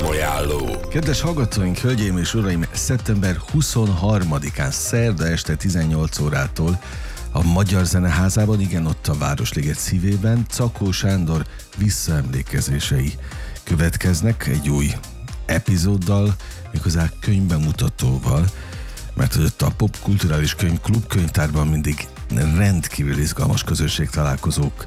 Programajánló. Kedves hallgatóink, hölgyeim és uraim, szeptember 23-án szerda este 18 órától a Magyar Zeneházában, igen, ott a Városliget szívében, Czakó Sándor visszaemlékezései következnek egy új epizóddal, méghozzá könyvbemutatóval, mert ott a Popkulturális Könyvklub könyvtárban mindig rendkívül izgalmas közönségtalálkozók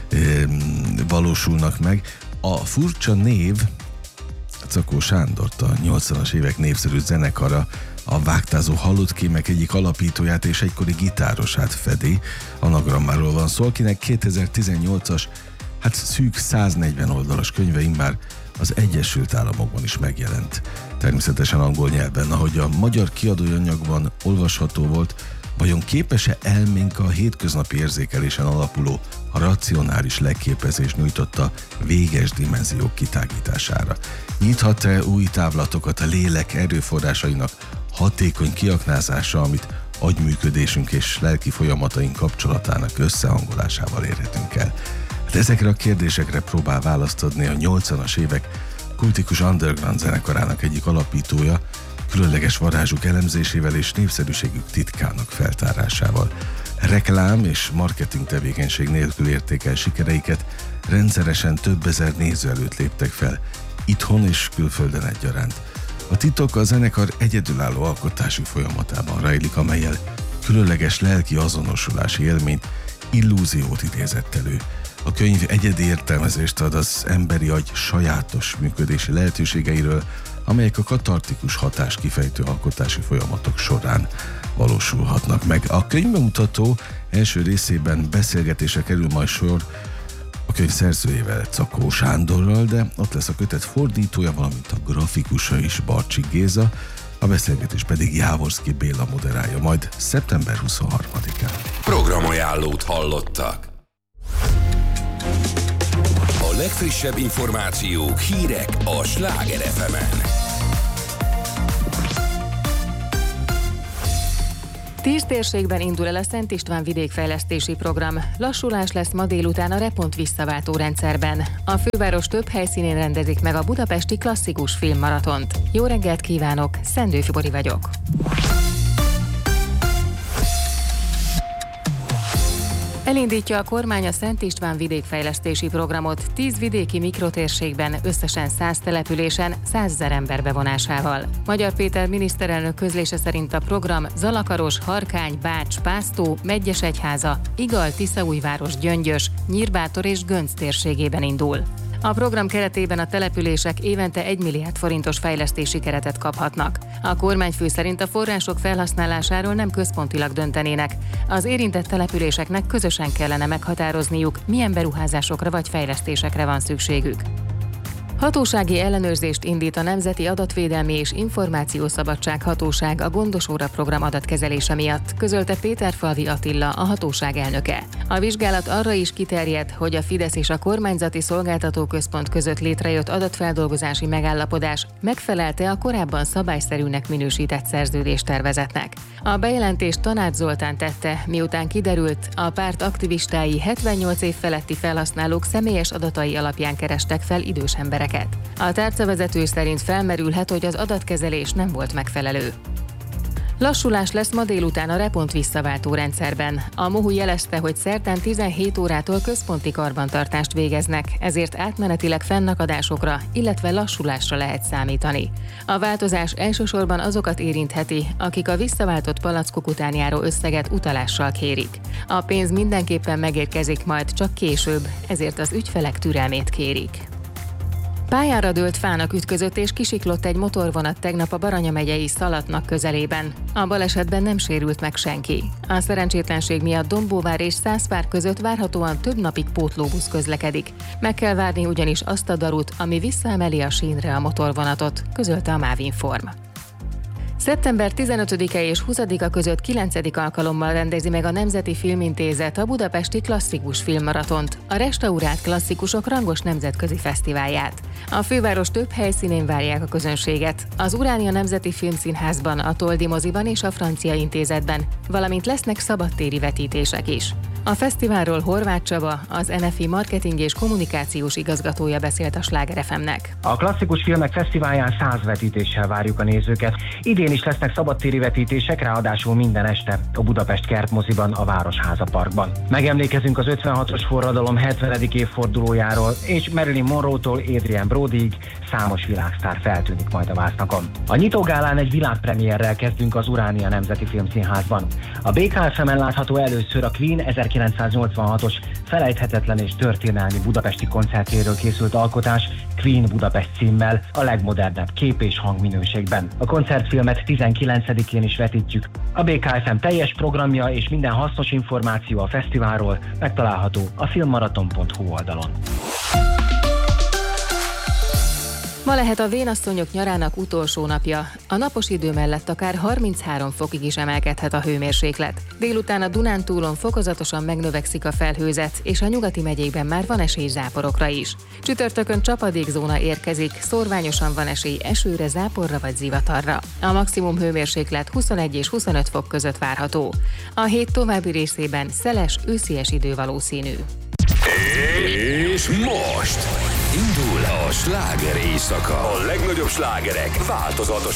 valósulnak meg. A furcsa név Czakó Sándort, a 80-as évek népszerű zenekara, a Vágtázó halott kémek egyik alapítóját és egykori gitárosát fedi. Anagrammáról van szó, akinek 2018-as, szűk 140 oldalas könyve immár az Egyesült Államokban is megjelent. Természetesen angol nyelven, ahogy a magyar kiadói anyagban olvasható volt, vajon képes-e elménk a hétköznapi érzékelésen alapuló, a racionális leképezés nyújtotta véges dimenziók kitágítására? Nyithat-e új távlatokat a lélek erőforrásainak hatékony kiaknázása, amit agyműködésünk és lelki folyamataink kapcsolatának összehangolásával érhetünk el? Ezekre a kérdésekre próbál választ adni a 80-as évek kultikus underground zenekarának egyik alapítója, különleges varázsuk elemzésével és népszerűségük titkának feltárásával. Reklám és marketing tevékenység nélkül érték el sikereiket, rendszeresen több ezer néző előtt léptek fel, itthon és külföldön egyaránt. A titok a zenekar egyedülálló alkotási folyamatában rejlik, amellyel különleges lelki azonosulási élményt, illúziót idézett elő. A könyv egyedi értelmezést ad az emberi agy sajátos működési lehetőségeiről, amelyek a katartikus hatás kifejtő alkotási folyamatok során valósulhatnak meg. A könyvbemutató első részében beszélgetésre kerül majd sor a könyv szerzőjével, Czakó Sándorral, de ott lesz a kötet fordítója, valamint a grafikusa is, Barcsik Géza, a beszélgetés pedig Jávorszky Béla moderálja majd szeptember 23-án. Programajánlót hallottak. A legfrissebb információk, hírek a Sláger FM-en. 10 térségben indul el a Szent István vidékfejlesztési program. Lassulás lesz ma délután a Repont visszaváltó rendszerben. A főváros több helyszínén rendezik meg a budapesti klasszikus filmmaratont. Jó reggelt kívánok, Szendőfi Bori vagyok. Elindítja a kormány a Szent István vidékfejlesztési programot 10 vidéki mikrotérségben, összesen 100 településen, 100 000 ember bevonásával. Magyar Péter miniszterelnök közlése szerint a program Zalakaros, Harkány, Bács, Pásztó, Medgyesegyháza, Igal, Tiszaújváros, Gyöngyös, Nyírbátor és Gönc térségében indul. A program keretében a települések évente 1 milliárd forintos fejlesztési keretet kaphatnak. A kormányfő szerint a források felhasználásáról nem központilag döntenének. Az érintett településeknek közösen kellene meghatározniuk, milyen beruházásokra vagy fejlesztésekre van szükségük. Hatósági ellenőrzést indít a Nemzeti Adatvédelmi és Információszabadság Hatóság a Gondos Óra program adatkezelése miatt, közölte Péterfalvi Attila, a hatóság elnöke. A vizsgálat arra is kiterjed, hogy a Fidesz és a Kormányzati Szolgáltatóközpont között létrejött adatfeldolgozási megállapodás megfelelte a korábban szabályszerűnek minősített szerződéstervezetnek. A bejelentést Tanács Zoltán tette, miután kiderült, a párt aktivistái 78 év feletti felhasználók személyes adatai alapján kerestek fel idős embereket. A tárcavezető szerint felmerülhet, hogy az adatkezelés nem volt megfelelő. Lassulás lesz ma délután a Repont visszaváltó rendszerben. A MOHU jelezte, hogy szerdán 17 órától központi karbantartást végeznek, ezért átmenetileg fennakadásokra, illetve lassulásra lehet számítani. A változás elsősorban azokat érintheti, akik a visszaváltott palackok után járó összeget utalással kérik. A pénz mindenképpen megérkezik majd, csak később, ezért az ügyfelek türelmét kérik. Pályára dőlt fának ütközött és kisiklott egy motorvonat tegnap a Baranya megyei Szalatnak közelében. A balesetben nem sérült meg senki. A szerencsétlenség miatt Dombóvár és Szászvár között várhatóan több napig pótlóbusz közlekedik. Meg kell várni ugyanis azt a darut, ami visszaemeli a sínre a motorvonatot, közölte a Mávinform. Szeptember 15-e és 20-a között 9. alkalommal rendezi meg a Nemzeti Filmintézet a budapesti klasszikus filmmaratont, a restaurált klasszikusok rangos nemzetközi fesztiválját. A főváros több helyszínén várják a közönséget, az Uránia Nemzeti Filmszínházban, a Toldi moziban és a Francia Intézetben, valamint lesznek szabadtéri vetítések is. A fesztiválról Horváth Csaba, az NFI marketing és kommunikációs igazgatója beszélt a Sláger FM-nek. A klasszikus filmek fesztiválján 100 vetítéssel várjuk a nézőket. Idén is lesznek szabadtéri vetítések, ráadásul minden este a Budapest Kertmoziban, a Városháza Parkban. Megemlékezünk az 56-os forradalom 70. évfordulójáról, és Marilyn Monroe-tól Adrien Brodyig számos világsztár feltűnik majd a vásznakon. A nyitógálán egy világpremierrel kezdünk az Uránia Nemzeti Filmszínházban. A BKFM-en látható először a Queen 1986-os felejthetetlen és történelmi budapesti koncertjéről készült alkotás, Queen Budapest címmel, a legmodernebb kép- és hangminőségben. A koncertfilmet 19-én is vetítjük. A BKFM teljes programja és minden hasznos információ a fesztiválról megtalálható a filmmaraton.hu oldalon. Ma lehet a vénasszonyok nyarának utolsó napja. A napos idő mellett akár 33 fokig is emelkedhet a hőmérséklet. Délután a Dunántúlon fokozatosan megnövekszik a felhőzet, és a nyugati megyékben már van esély záporokra is. Csütörtökön csapadékzóna érkezik, szórványosan van esély esőre, záporra vagy zivatarra. A maximum hőmérséklet 21 és 25 fok között várható. A hét további részében szeles, őszies idő valószínű. És most indul a sláger éjszaka. A legnagyobb slágerek változatos